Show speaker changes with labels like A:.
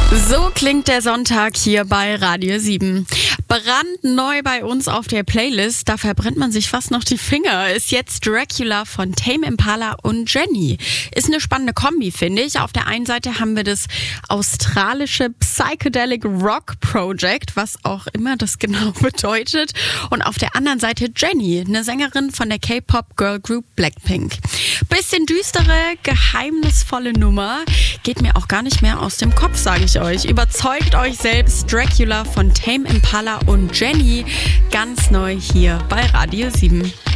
A: So klingt der Sonntag hier bei Radio 7. Brandneu bei uns auf der Playlist, da verbrennt man sich fast noch die Finger, ist jetzt Dracula von Tame Impala und Jenny. Ist eine spannende Kombi, finde ich. Auf der einen Seite haben wir das australische Psychedelic Rock Project, was auch immer das genau bedeutet. Und auf der anderen Seite Jenny, eine Sängerin von der K-Pop Girl Group Blackpink. Bisschen düstere, geheimnisvolle Nummer. Geht mir auch gar nicht mehr aus dem Kopf, sage ich euch. Überzeugt euch selbst. Dracula von Tame Impala und Jenny. Ganz neu hier bei Radio 7.